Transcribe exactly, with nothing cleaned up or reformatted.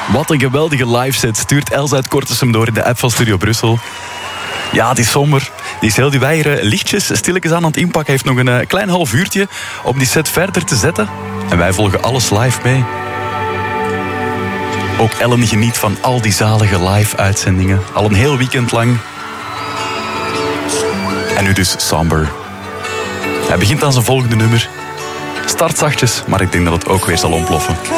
Wat een geweldige live set. Stuurt Els uit Kortesum door in de app van Studio Brussel. Ja, het is somber. Die is heel die weigeren lichtjes stilletjes aan aan het inpakken. Heeft nog een uh, klein half uurtje om die set verder te zetten. En wij volgen alles live mee. Ook Ellen geniet van al die zalige live-uitzendingen. Al een heel weekend lang. En nu dus Somber. Hij begint aan zijn volgende nummer. Start zachtjes, maar ik denk dat het ook weer zal ontploffen.